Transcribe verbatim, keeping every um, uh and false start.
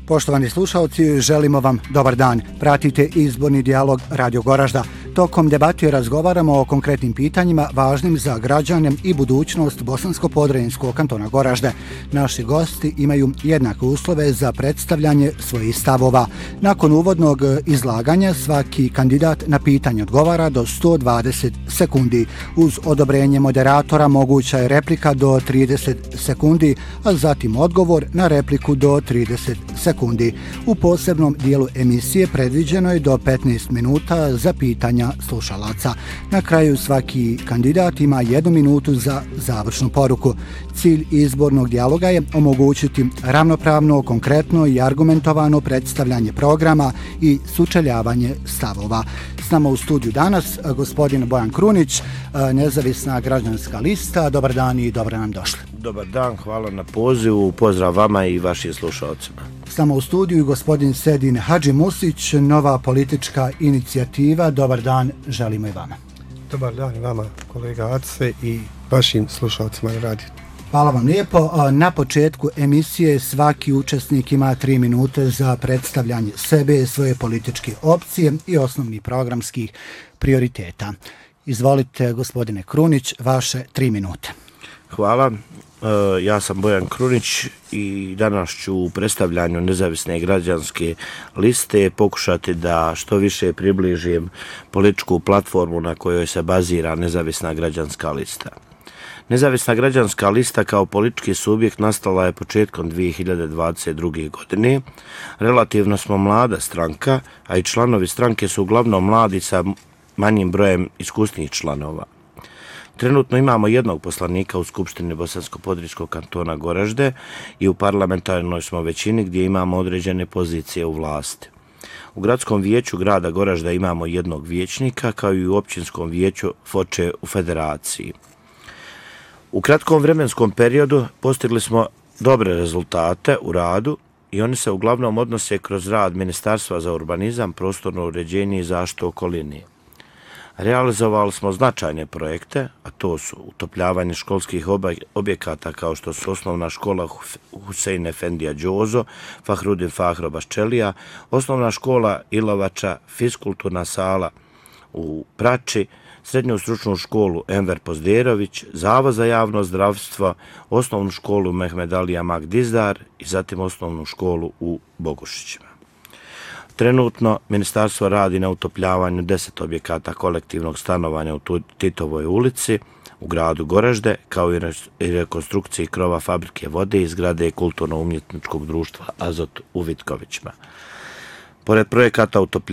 Poštovani slušalci, želimo vam dobar dan. Pratite izborni dijalog Radio Goražda. Tokom debate razgovaramo o konkretnim pitanjima važnim za građane i budućnost Bosansko-Podrinjskog kantona Goražde. Naši gosti imaju jednake uslove za predstavljanje svojih stavova. Nakon uvodnog izlaganja svaki kandidat na pitanje odgovara do sto dvadeset sekundi. Uz odobrenje moderatora moguća je replika do trideset sekundi, a zatim odgovor na repliku do trideset sekundi. U posebnom dijelu emisije predviđeno je do petnaest minuta za pitanja slušalaca. Na kraju svaki kandidat ima jednu minutu za završnu poruku. Cilj izbornog dijaloga je omogućiti ravnopravno, konkretno i argumentovano predstavljanje programa i sučeljavanje stavova. S nama u studiju danas gospodin Bojan Krunić, nezavisna građanska lista. Dobar dan i dobro nam došli. Dobar dan, hvala na pozivu, pozdrav vama i vašim slušalcima. S nama u studiju gospodin Sedin Hadži Musić, nova politička inicijativa. Dobar dan, želimo i vama. Dobar dan i vama, kolega Ace, i vašim slušalcima na radiju. Hvala vam lijepo. Na početku emisije svaki učesnik ima tri minute za predstavljanje sebe, svoje političke opcije i osnovnih programskih prioriteta. Izvolite, gospodine Krunić, vaše tri minute. Hvala. Ja sam Bojan Krunić i danas ću u predstavljanju nezavisne građanske liste pokušati da što više približim političku platformu na kojoj se bazira nezavisna građanska lista. Nezavisna građanska lista kao politički subjekt nastala je početkom dvije hiljade dvadeset druge. godine. Relativno smo mlada stranka, a i članovi stranke su uglavnom mladi sa manjim brojem iskusnih članova. Trenutno imamo jednog poslanika u Skupštini Bosansko-Podrinjskog kantona Goražde i u parlamentarnoj smo većini gdje imamo određene pozicije u vlasti. U gradskom vijeću grada Goražda imamo jednog vijećnika, kao i u općinskom vijeću Foče u federaciji. U kratkom vremenskom periodu postigli smo dobre rezultate u radu i oni se uglavnom odnose kroz rad Ministarstva za urbanizam, prostorno uređenje i zaštitu okoline. Realizovali smo značajne projekte, a to su utopljavanje školskih objekata kao što su osnovna škola Husein Efendija Đozo, Fahrudin Fahro Baščelija, osnovna škola Ilovača, fiskulturna sala u Prači, srednju stručnu školu Enver Pozderović, Zavod za javno zdravstvo, osnovnu školu Mehmed Alija Magdizdar i zatim osnovnu školu u Bogušićima. Trenutno ministarstvo radi na utopljavanju deset objekata kolektivnog stanovanja u Titovoj ulici u gradu Goražde, kao i rekonstrukciji krova fabrike vode i zgrade kulturno-umjetničkog društva Azot u Vitkovićima. Pored projekata utopljavanja